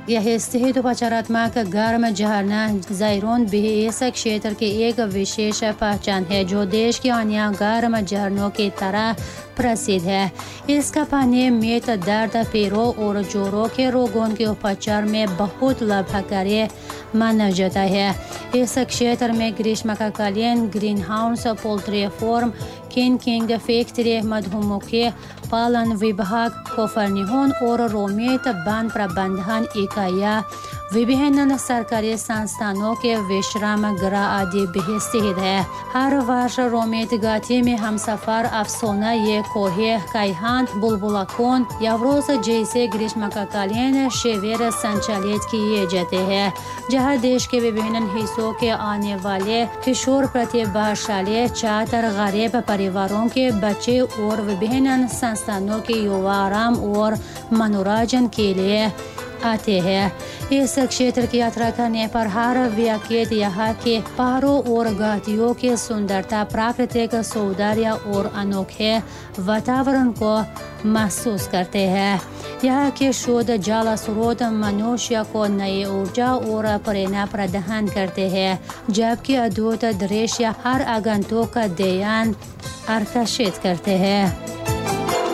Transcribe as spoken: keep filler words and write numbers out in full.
यह स्थित उपचारात्मक गर्म झरना ज़ायरोन भी इस क्षेत्र की एक विशेष पहचान है, जो देश के अन्य गर्म झरनों की तरह प्रसिद्ध है। इसका पानी मीत, दर्द, पैरों और जोड़ों के रोगों के उपचार में बहुत लाभकारी माना जाता है। इस क्षेत्र में ग्रीष्मकालीन ग्रीन हाउस, पोल्ट्री फार्म, किन किंग फैक्ट्री, मधुमक्खी पालन विभाग, कोफरनिहोन और रोमित वन प्रबंधन इकाइयाँ, विभिन्न सरकारी संस्थानों के विश्राम गृह आदि भी स्थित है। हर वर्ष रोमित घाटी में हम सफर अफसोना ये कोहे कायहान, बुलबुला कोन, यवरोज जैसे ग्रीष्मकालीन शिविर संचालित किए जाते हैं, जहां देश के विभिन्न हिस्सों के आने वाले किशोर प्रतिभाशाली छात्र, गरीब परिवारों के बच्चे और विभिन्न संस्थानों के युवा आराम और मनोरंजन के लिए आते हैं। इस क्षेत्र की यात्रा करने पर हर व्यक्ति यहाँ के पहाड़ों और घाटियों की सुंदरता, प्राकृतिक सौंदर्य और अनोखे वातावरण को महसूस करते हैं। यहाँ के शुद्ध जल स्रोत मनुष्य को नई ऊर्जा और प्रेरणा प्रदान करते हैं, जबकि अद्भुत दृश्य हर आगंतुक का ध्यान आकर्षित करते हैं।